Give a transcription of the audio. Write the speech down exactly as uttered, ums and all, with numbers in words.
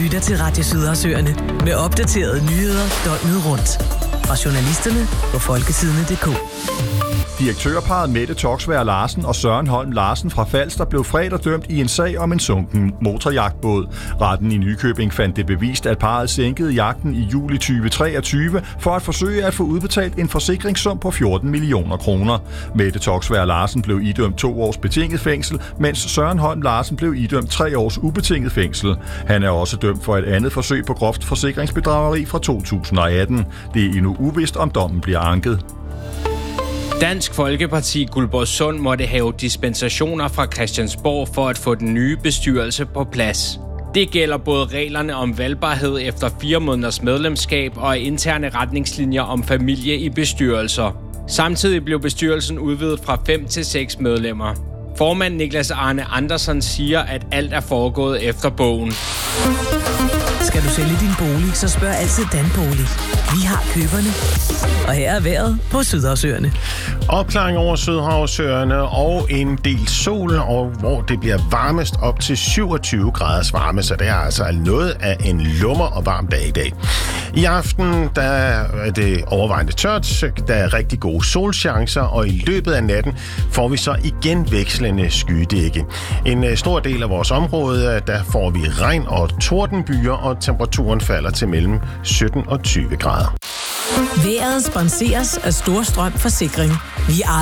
lytter til Radio Sydersøerne med opdaterede nyheder døgnet rundt. Fra journalisterne på folketidene punktum d k. Direktørparret Mette Toksvær Larsen og Søren Holm Larsen fra Falster blev fredag dømt i en sag om en sunken motorjagtbåd. Retten i Nykøbing fandt det bevist, at parret sænkede jagten i juli tyve treogtyve for at forsøge at få udbetalt en forsikringssum på fjorten millioner kroner. Mette Toksvær Larsen blev idømt to års betinget fængsel, mens Søren Holm Larsen blev idømt tre års ubetinget fængsel. Han er også dømt for et andet forsøg på groft forsikringsbedrageri fra to tusind og atten. Det er endnu uvist, om dommen bliver anket. Dansk Folkeparti Guldborgsund måtte have dispensationer fra Christiansborg for at få den nye bestyrelse på plads. Det gælder både reglerne om valgbarhed efter fire måneders medlemskab og interne retningslinjer om familie i bestyrelser. Samtidig blev bestyrelsen udvidet fra fem til seks medlemmer. Formand Niklas Arne Andersen siger, at alt er foregået efter bogen. Skal du sælge din bolig, så spørg altid Danbolig. Vi har køberne. Og her er vejret på Sydersøerne. Opklaring over Sydhavsøerne og en del sol, og hvor det bliver varmest op til syvogtyve graders varme, så det er altså noget af en lummer og varm dag i dag. I aften der er det overvejende tørt, der er rigtig gode solchancer, og i løbet af natten får vi så igen vekslende skydække. En stor del af vores område, der får vi regn og tordenbyer, og temperaturen falder til mellem sytten og tyve grader. Vejret sponseres af Storstrøm Forsikring. Vi